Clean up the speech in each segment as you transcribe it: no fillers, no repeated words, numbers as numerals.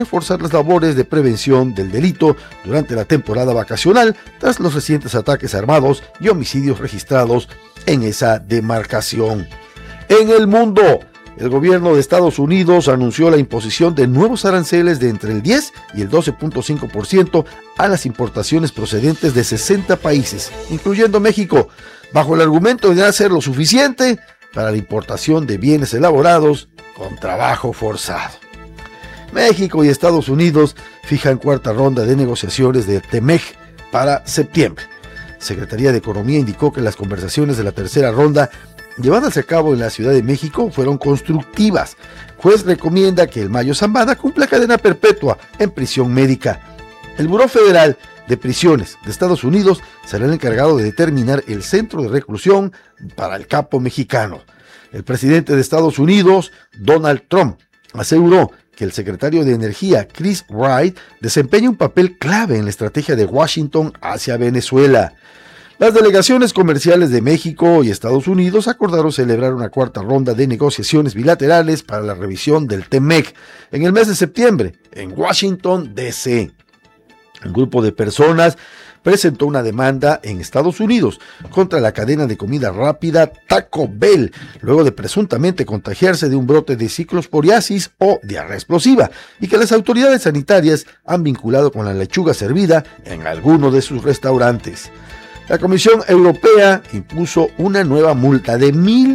reforzar las labores de prevención del delito durante la temporada vacacional tras los recientes ataques armados y homicidios registrados en esa demarcación. En el mundo, el gobierno de Estados Unidos anunció la imposición de nuevos aranceles de entre el 10 y el 12.5% a las importaciones procedentes de 60 países, incluyendo México, bajo el argumento de no hacer lo suficiente para la importación de bienes elaborados con trabajo forzado. México y Estados Unidos fijan cuarta ronda de negociaciones de TEMEC para septiembre. Secretaría de Economía indicó que las conversaciones de la tercera ronda llevadas a cabo en la Ciudad de México fueron constructivas. Juez recomienda que el Mayo Zambada cumpla cadena perpetua en prisión médica. El Buró Federal de Prisiones de Estados Unidos será el encargado de determinar el centro de reclusión para el capo mexicano. El presidente de Estados Unidos, Donald Trump, aseguró que el secretario de Energía, Chris Wright, desempeña un papel clave en la estrategia de Washington hacia Venezuela. Las delegaciones comerciales de México y Estados Unidos acordaron celebrar una cuarta ronda de negociaciones bilaterales para la revisión del TEMEC en el mes de septiembre en Washington, D.C. Un grupo de personas presentó una demanda en Estados Unidos contra la cadena de comida rápida Taco Bell, luego de presuntamente contagiarse de un brote de ciclosporiasis o diarrea explosiva, y que las autoridades sanitarias han vinculado con la lechuga servida en alguno de sus restaurantes. La Comisión Europea impuso una nueva multa de $1,000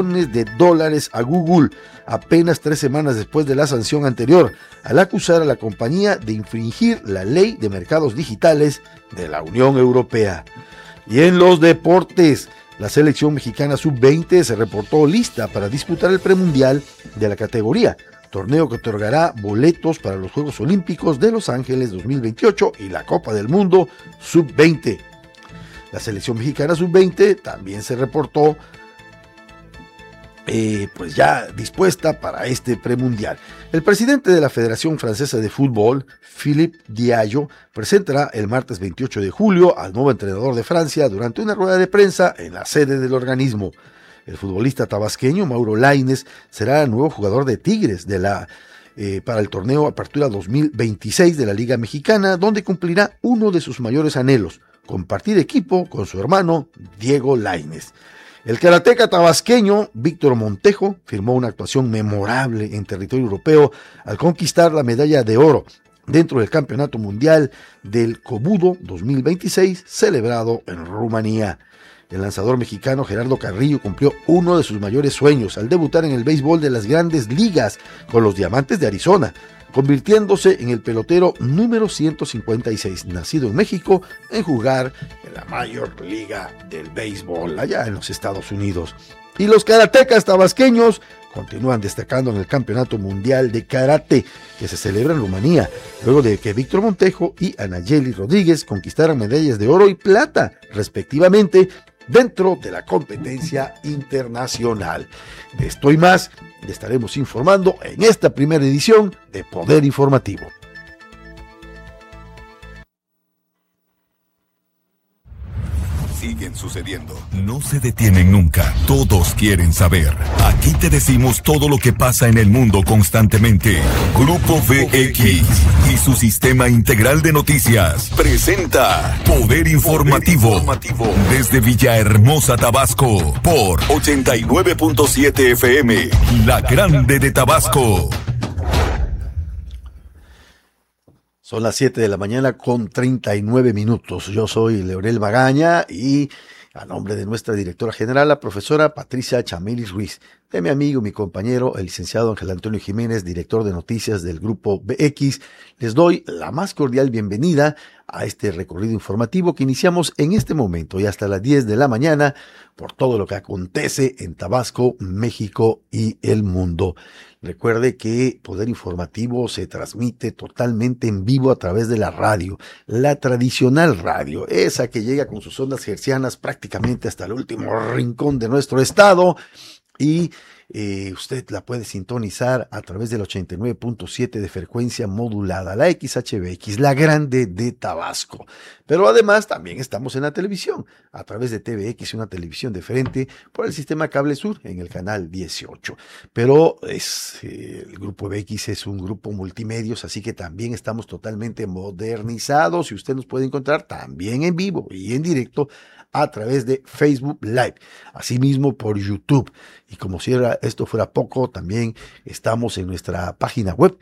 millones a Google apenas 3 semanas después de la sanción anterior, al acusar a la compañía de infringir la ley de mercados digitales de la Unión Europea. Y en los deportes, la selección mexicana sub-20 se reportó lista para disputar el premundial de la categoría, torneo que otorgará boletos para los Juegos Olímpicos de Los Ángeles 2028 y la Copa del Mundo sub-20. La selección mexicana sub-20 también se reportó pues ya dispuesta para este premundial. El presidente de la Federación Francesa de Fútbol, Philippe Diallo, presentará el martes 28 de julio al nuevo entrenador de Francia durante una rueda de prensa en la sede del organismo. El futbolista tabasqueño Mauro Lainez será el nuevo jugador de Tigres para el torneo Apertura 2026 de la Liga Mexicana, donde cumplirá uno de sus mayores anhelos: compartir equipo con su hermano Diego Lainez. El karateca tabasqueño Víctor Montejo firmó una actuación memorable en territorio europeo al conquistar la medalla de oro dentro del Campeonato Mundial del Kobudo 2026 celebrado en Rumanía. El lanzador mexicano Gerardo Carrillo cumplió uno de sus mayores sueños al debutar en el béisbol de las Grandes Ligas con los Diamantes de Arizona, convirtiéndose en el pelotero número 156, nacido en México, en jugar en la Mayor Liga del Béisbol, allá en los Estados Unidos. Y los karatecas tabasqueños continúan destacando en el Campeonato Mundial de Karate, que se celebra en Rumanía, luego de que Víctor Montejo y Anayeli Rodríguez conquistaran medallas de oro y plata, respectivamente, dentro de la competencia internacional. De esto y más le estaremos informando en esta primera edición de Poder Informativo. Siguen sucediendo. No se detienen nunca. Todos quieren saber. Aquí te decimos todo lo que pasa en el mundo constantemente. Grupo VX y su sistema integral de noticias presenta Poder Informativo desde Villahermosa, Tabasco, por 89.7 FM, La Grande de Tabasco. Son las 7 de la mañana con 39 minutos. Yo soy Leonel Magaña y a nombre de nuestra directora general, la profesora Patricia Chamelis Ruiz, de mi amigo, mi compañero, el licenciado Ángel Antonio Jiménez, director de noticias del Grupo VX, les doy la más cordial bienvenida a este recorrido informativo que iniciamos en este momento y hasta las 10 de la mañana por todo lo que acontece en Tabasco, México y el mundo. Recuerde que Poder Informativo se transmite totalmente en vivo a través de la radio, la tradicional radio, esa que llega con sus ondas hercianas prácticamente hasta el último rincón de nuestro estado y usted la puede sintonizar a través del 89.7 de frecuencia modulada, la XHBX, la grande de Tabasco. Pero además también estamos en la televisión, a través de TVX, una televisión diferente, por el sistema Cable Sur, en el canal 18. Pero el Grupo VX es un grupo multimedios, así que también estamos totalmente modernizados y usted nos puede encontrar también en vivo y en directo a través de Facebook Live, asimismo por YouTube. Y como si esto fuera poco, también estamos en nuestra página web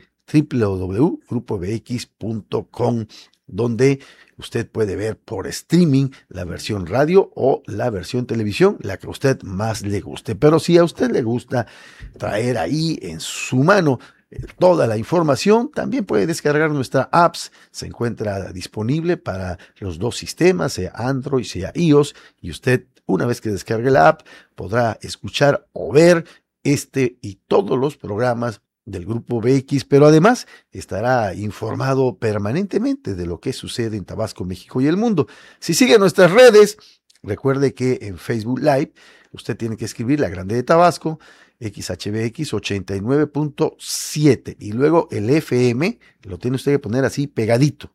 www.grupovx.com, donde usted puede ver por streaming la versión radio o la versión televisión, la que a usted más le guste. Pero si a usted le gusta traer ahí en su mano toda la información, también puede descargar nuestra apps. Se encuentra disponible para los dos sistemas, sea Android, sea iOS, y usted, una vez que descargue la app, podrá escuchar o ver y todos los programas del Grupo VX, pero además estará informado permanentemente de lo que sucede en Tabasco, México y el mundo. Si sigue nuestras redes, recuerde que en Facebook Live usted tiene que escribir La Grande de Tabasco, XHBX 89.7, y luego el FM lo tiene usted que poner así pegadito,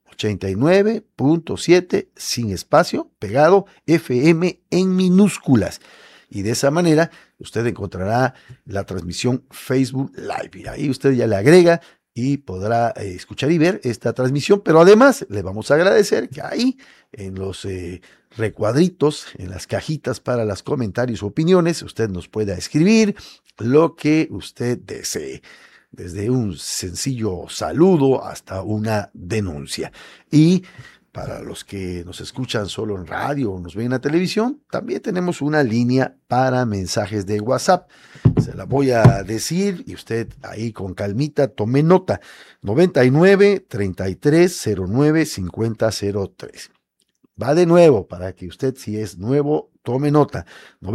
89.7 sin espacio, pegado, FM en minúsculas. Y de esa manera usted encontrará la transmisión Facebook Live. Y ahí usted ya le agrega y podrá escuchar y ver esta transmisión. Pero además le vamos a agradecer que ahí en los recuadritos, en las cajitas para los comentarios o opiniones, usted nos pueda escribir lo que usted desee, desde un sencillo saludo hasta una denuncia. Y para los que nos escuchan solo en radio o nos ven en la televisión, también tenemos una línea para mensajes de WhatsApp. Se la voy a decir y usted ahí con calmita tome nota. 99-3309-5003. Va de nuevo para que usted, si es nuevo, tome nota.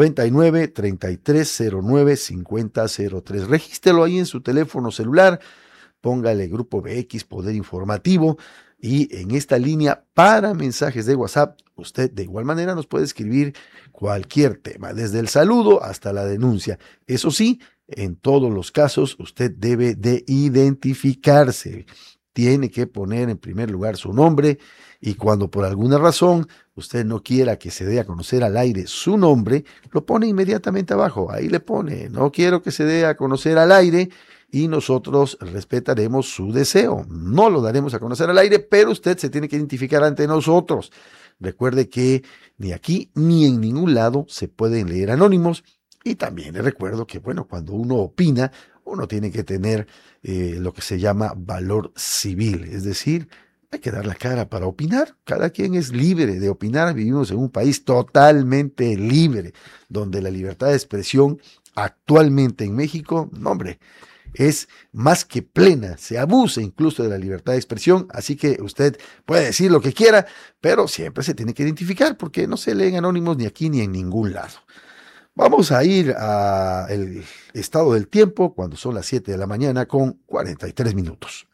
99-3309-5003. Regístrelo ahí en su teléfono celular. Póngale Grupo VX Poder Informativo. Y en esta línea para mensajes de WhatsApp, usted de igual manera nos puede escribir cualquier tema, desde el saludo hasta la denuncia. Eso sí, en todos los casos usted debe de identificarse. Tiene que poner en primer lugar su nombre, y cuando por alguna razón usted no quiera que se dé a conocer al aire su nombre, lo pone inmediatamente abajo. Ahí le pone, no quiero que se dé a conocer al aire, y nosotros respetaremos su deseo. No lo daremos a conocer al aire, pero usted se tiene que identificar ante nosotros. Recuerde que ni aquí ni en ningún lado se pueden leer anónimos. Y también le recuerdo que, bueno, cuando uno opina, uno tiene que tener lo que se llama valor civil. Es decir, hay que dar la cara para opinar. Cada quien es libre de opinar. Vivimos en un país totalmente libre, donde la libertad de expresión actualmente en México, no, hombre, es más que plena, se abusa incluso de la libertad de expresión, así que usted puede decir lo que quiera, pero siempre se tiene que identificar porque no se leen anónimos ni aquí ni en ningún lado. Vamos a ir al estado del tiempo cuando son las 7 de la mañana con 43 minutos.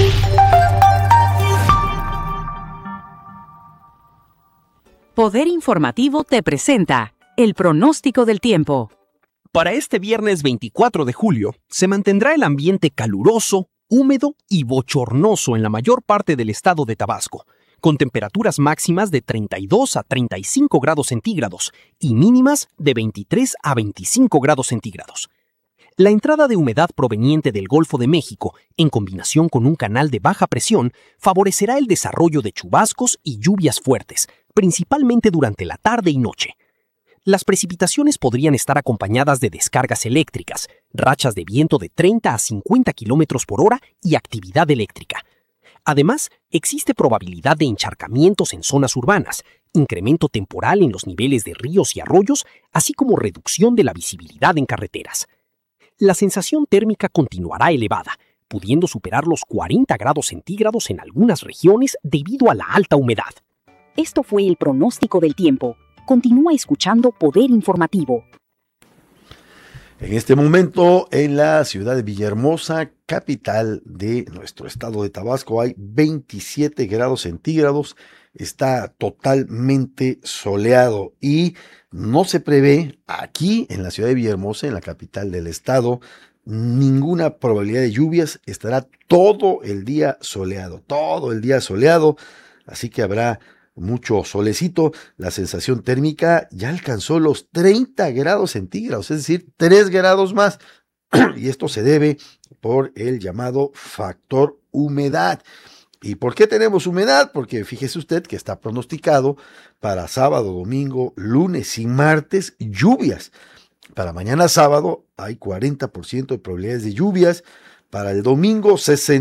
Poder Informativo te presenta el pronóstico del tiempo. Para este viernes 24 de julio, se mantendrá el ambiente caluroso, húmedo y bochornoso en la mayor parte del estado de Tabasco, con temperaturas máximas de 32 a 35 grados centígrados y mínimas de 23 a 25 grados centígrados. La entrada de humedad proveniente del Golfo de México, en combinación con un canal de baja presión, favorecerá el desarrollo de chubascos y lluvias fuertes, principalmente durante la tarde y noche. Las precipitaciones podrían estar acompañadas de descargas eléctricas, rachas de viento de 30 a 50 km por hora y actividad eléctrica. Además, existe probabilidad de encharcamientos en zonas urbanas, incremento temporal en los niveles de ríos y arroyos, así como reducción de la visibilidad en carreteras. La sensación térmica continuará elevada, pudiendo superar los 40 grados centígrados en algunas regiones debido a la alta humedad. Esto fue el pronóstico del tiempo. Continúa escuchando Poder Informativo. En este momento, en la ciudad de Villahermosa, capital de nuestro estado de Tabasco, hay 27 grados centígrados. está totalmente soleado y no se prevé aquí en la ciudad de Villahermosa, en la capital del estado, ninguna probabilidad de lluvias. Estará todo el día soleado, así que habrá mucho solecito. La sensación térmica ya alcanzó los 30 grados centígrados, es decir, 3 grados más. Y esto se debe por el llamado factor humedad. ¿Y por qué tenemos humedad? Porque fíjese usted que está pronosticado para sábado, domingo, lunes y martes lluvias. Para mañana sábado hay 40% de probabilidades de lluvias, para el domingo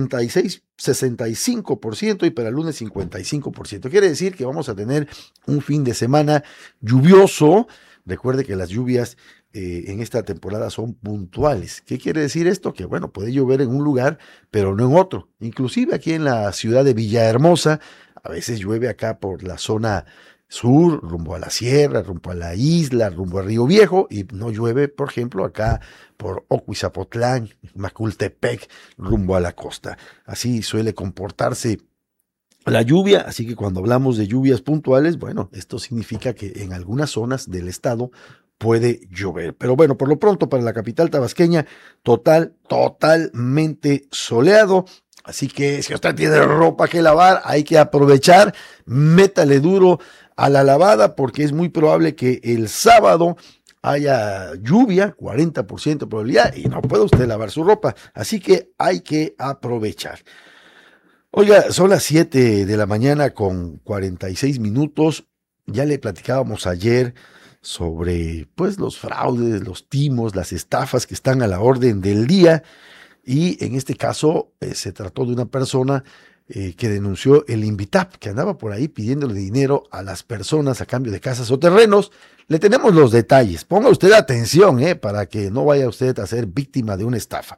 65% y para el lunes 55%. Quiere decir que vamos a tener un fin de semana lluvioso. Recuerde que las lluvias en esta temporada son puntuales. ¿Qué quiere decir esto? Que bueno, puede llover en un lugar, pero no en otro. Inclusive aquí en la ciudad de Villahermosa, a veces llueve acá por la zona sur, rumbo a la sierra, rumbo a la isla, rumbo a Río Viejo, y no llueve, por ejemplo, acá por Ocuizapotlán, Macultepec, rumbo a la costa. Así suele comportarse la lluvia, así que cuando hablamos de lluvias puntuales, bueno, esto significa que en algunas zonas del estado puede llover. Pero bueno, por lo pronto para la capital tabasqueña, totalmente soleado. Así que si usted tiene ropa que lavar, hay que aprovechar, métale duro a la lavada porque es muy probable que el sábado haya lluvia, 40% de probabilidad, y no puede usted lavar su ropa. Así que hay que aprovechar. Oiga, son las 7 de la mañana con 46 minutos. Ya le platicábamos ayer sobre pues los fraudes, los timos, las estafas que están a la orden del día. Y en este caso se trató de una persona que denunció el Invitap, que andaba por ahí pidiéndole dinero a las personas a cambio de casas o terrenos. Le tenemos los detalles. Ponga usted atención para que no vaya usted a ser víctima de una estafa.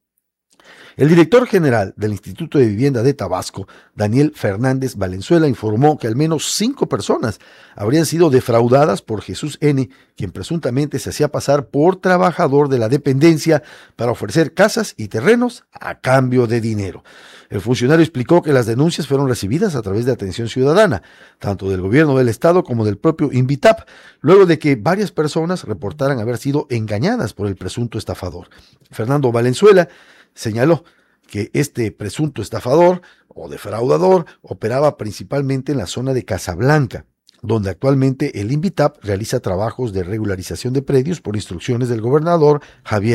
El director general del Instituto de Vivienda de Tabasco, Daniel Fernández Valenzuela, informó que al menos 5 personas habrían sido defraudadas por Jesús N., quien presuntamente se hacía pasar por trabajador de la dependencia para ofrecer casas y terrenos a cambio de dinero. El funcionario explicó que las denuncias fueron recibidas a través de Atención Ciudadana, tanto del gobierno del estado como del propio Invitap, luego de que varias personas reportaran haber sido engañadas por el presunto estafador. Fernando Valenzuela señaló que este presunto estafador o defraudador operaba principalmente en la zona de Casablanca, donde actualmente el Invitap realiza trabajos de regularización de predios por instrucciones del gobernador Javier